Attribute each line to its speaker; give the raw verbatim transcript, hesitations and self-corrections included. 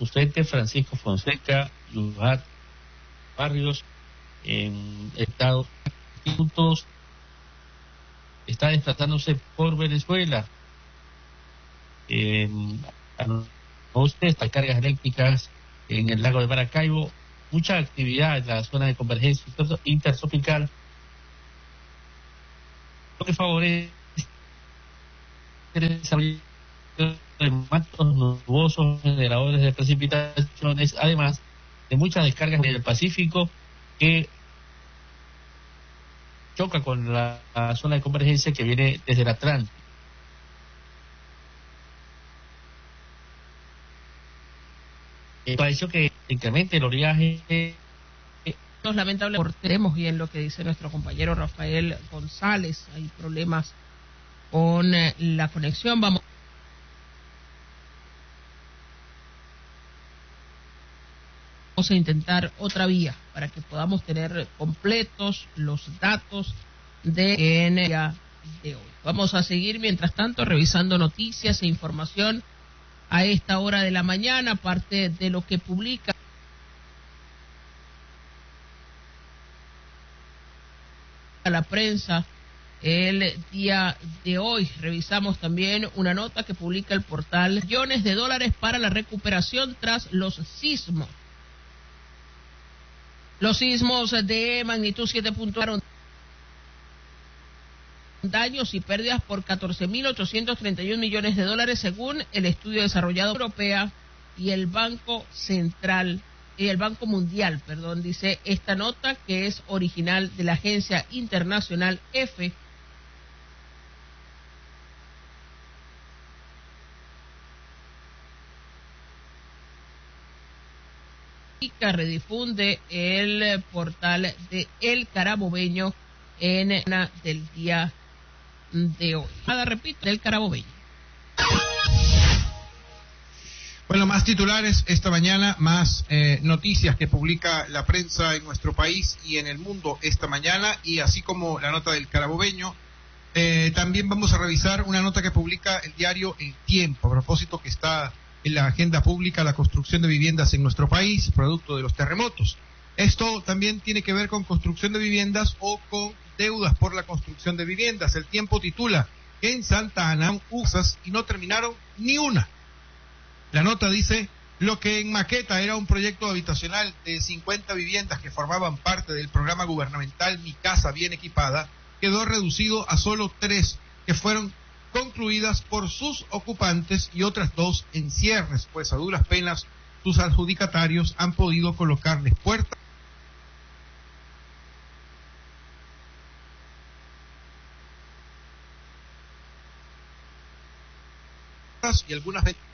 Speaker 1: Usted, Francisco Fonseca, Luján Barrios, en Estados Unidos, está desplazándose por Venezuela. Eh, usted está cargas eléctricas en el lago de Maracaibo, mucha actividad en la zona de convergencia intertropical, lo que favorece el desarrollo de mantos nubosos, generadores de precipitaciones, además de muchas descargas en el Pacífico que choca con la, la zona de convergencia que viene desde el Atlántico. Esto ha hecho que incremente el oleaje. Eh,
Speaker 2: Lamentablemente, tenemos bien lo que dice nuestro compañero Rafael González. Hay problemas con eh, la conexión. Vamos a intentar otra vía para que podamos tener completos los datos de en el día de hoy. Vamos a seguir, mientras tanto, revisando noticias e información a esta hora de la mañana, parte de lo que publica la prensa el día de hoy. Revisamos también una nota que publica el portal millones de dólares para la recuperación tras los sismos. Los sismos de magnitud siete punto uno daños y pérdidas por catorce mil ochocientos treinta y uno millones de dólares según el estudio desarrollado por Europea y el Banco Central y el Banco Mundial, perdón, dice esta nota que es original de la agencia internacional F. Que redifunde el portal de El Carabobeño en la del día de hoy. Nada, repite, El Carabobeño.
Speaker 3: Bueno, más titulares esta mañana, más eh, noticias que publica la prensa en nuestro país y en el mundo esta mañana, y así como la nota del Carabobeño, eh, también vamos a revisar una nota que publica el diario El Tiempo, a propósito que está en la agenda pública la construcción de viviendas en nuestro país, producto de los terremotos. Esto también tiene que ver con construcción de viviendas o con deudas por la construcción de viviendas. El Tiempo titula que en Santa Ana usas y no terminaron ni una. La nota dice: lo que en maqueta era un proyecto habitacional de cincuenta viviendas que formaban parte del programa gubernamental Mi Casa Bien Equipada, quedó reducido a solo tres, que fueron concluidas por sus ocupantes, y otras dos en cierres, pues a duras penas sus adjudicatarios han podido colocarles puertas y algunas veces